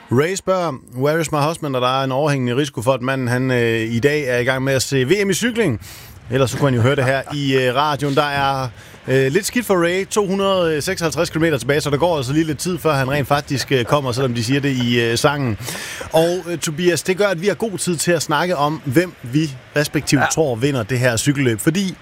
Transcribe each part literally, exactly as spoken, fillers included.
Ray spørger, where is my husband, og der er en overhængende risiko for, at manden han, øh, i dag er i gang med at se V M i cykling. Ellers så kunne han jo høre det her i øh, radioen. Der er øh, lidt skidt for Ray, to hundrede og seksoghalvtreds kilometer tilbage, så der går altså lige lidt tid, før han rent faktisk øh, kommer, selvom de siger det i øh, sangen. Og øh, Tobias, det gør, at vi har god tid til at snakke om, hvem vi respektivt ja. tror vinder det her cykelløb, fordi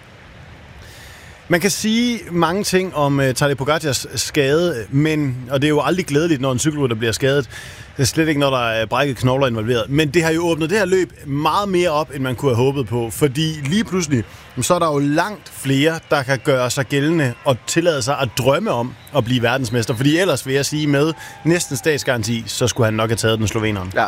man kan sige mange ting om uh, Tadej Pogacars skade, men, og det er jo aldrig glædeligt, når en cykelrytter bliver skadet. Det er slet ikke, når der er brækket knogler involveret. Men det har jo åbnet det her løb meget mere op, end man kunne have håbet på. Fordi lige pludselig, så er der jo langt flere, der kan gøre sig gældende og tillade sig at drømme om at blive verdensmester. Fordi ellers vil jeg sige, med næsten statsgaranti, så skulle han nok have taget den sloveneren. Ja.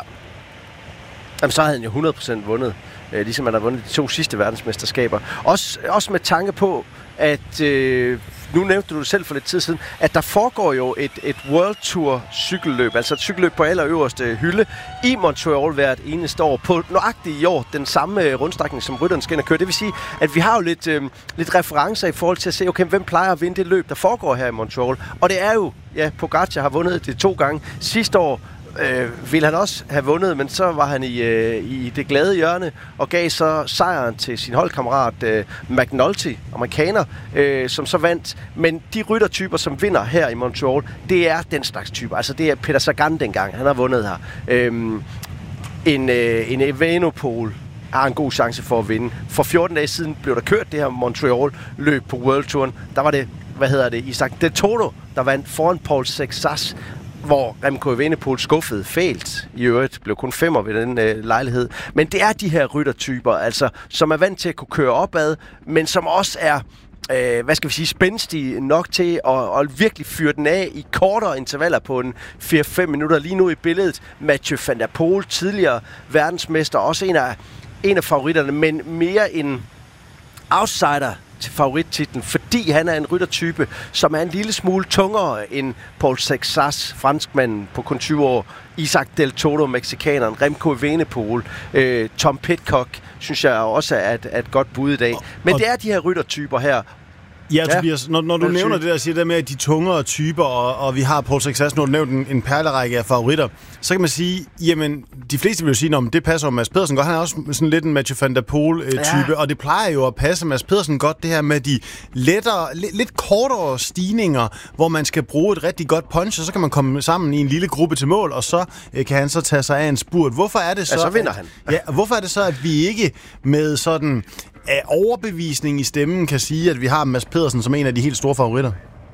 Jamen, så havde han jo hundrede procent vundet. Øh, ligesom han har vundet de to sidste verdensmesterskaber. Også, også med tanke på, at øh, nu nævnte du det selv for lidt tid siden, at der foregår jo et, et World Tour cykelløb, altså et cykelløb på allerøverste hylde i Montreal hvert eneste år, på nøjagtigt i år den samme rundstrækning, som rytteren skal ind og køre. Det vil sige, at vi har jo lidt, øh, lidt referencer i forhold til at se, okay, hvem plejer at vinde det løb, der foregår her i Montreal. Og det er jo, ja, Pogacar har vundet det to gange. Sidste år Øh, ville han også have vundet, men så var han i, øh, i det glade hjørne og gav så sejren til sin holdkammerat øh, McNulty, amerikaner, øh, som så vandt. Men de ryttertyper, som vinder her i Montreal, det er den slags typer. Altså det er Peter Sagan dengang, han har vundet her. Øh, en, øh, en Evenepoel har en god chance for at vinde. For fjorten dage siden blev der kørt det her Montreal-løb på World Touren. Der var det, hvad hedder det, Isaac Del Toro, der vandt foran Paul Sexas, hvor Remco Evenepoel skuffede fælt. I øvrigt blev kun femmer ved den øh, lejlighed. Men det er de her ryttertyper, altså, som er vant til at kunne køre opad, men som også er, øh, hvad skal vi sige, spændstige nok til at, at virkelig fyre den af i kortere intervaller på en fire til fem minutter. Lige nu i billedet Mathieu van der Poel, tidligere verdensmester, også en af, en af favoritterne, men mere en outsider til favorittitlen, fordi han er en ryttertype, som er en lille smule tungere end Paul Sexas, franskmanden på kun tyve år, Isaac Del Toro, mexikaneren, Remco Evenepoel, øh, Tom Pidcock, synes jeg også er et, er et godt bud i dag. Men og det er de her ryttertyper her. Ja, Tobias, når, når du nævner det der, siger det med, at de tungere typer, og, og vi har Paul Sexas, når du nævner en, en perlerække af favoritter, så kan man sige, jamen, de fleste vil jo sige, om det passer Mads Pedersen godt. Han er også sådan lidt en Mathieu van der Poel-type, ja. Og det plejer jo at passe Mads Pedersen godt, det her med de lettere, lidt, lidt kortere stigninger, hvor man skal bruge et rigtig godt punch, og så kan man komme sammen i en lille gruppe til mål, og så øh, kan han så tage sig af en spurt. Hvorfor er det så... Ja, så vinder han. At, ja, hvorfor er det så, at vi ikke med sådan... af overbevisning i stemmen kan sige, at vi har Mads Pedersen som en af de helt store favoritter?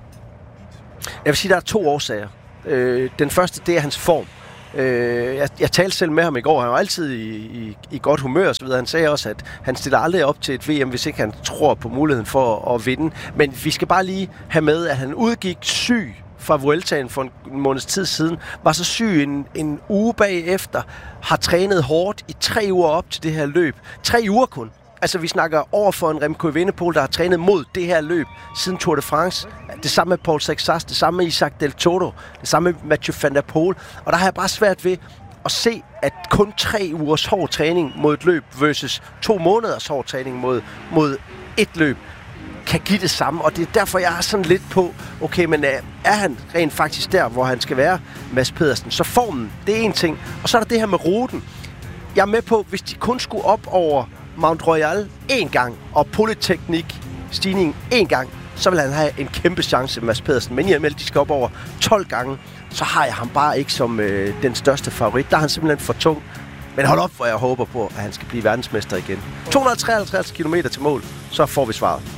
Jeg vil sige, at der er to årsager. Øh, den første, det er hans form. Øh, jeg, jeg talte selv med ham i går. Han var altid i, i, i godt humør og så videre. Han sagde også, at han stiller aldrig op til et V M, hvis ikke han tror på muligheden for at, at vinde. Men vi skal bare lige have med, at han udgik syg fra Vueltaen for en måneds tid siden, var så syg en, en uge bagefter, har trænet hårdt i tre uger op til det her løb. Tre uger kun. Altså, vi snakker over for en Remco Evenepoel, der har trænet mod det her løb siden Tour de France. Det samme med Paul Sexas, det samme med Isaac Del Toro, det samme med Mathieu van der Poel. Og der har jeg bare svært ved at se, at kun tre ugers hård træning mod et løb versus to måneders hård træning mod, mod et løb kan give det samme. Og det er derfor, jeg er sådan lidt på, okay, men er han rent faktisk der, hvor han skal være, Mads Pedersen? Så formen, det er en ting. Og så er der det her med ruten. Jeg er med på, hvis de kun skulle op over Mount Royal én gang, og Polyteknik stigning én gang, så vil han have en kæmpe chance, Mads Pedersen. Men i og med, at de skal op over tolv gange, så har jeg ham bare ikke som øh, den største favorit. Der er han simpelthen for tung. Men hold op, hvor jeg håber på, at han skal blive verdensmester igen. to hundrede og treoghalvtreds kilometer til mål, så får vi svaret.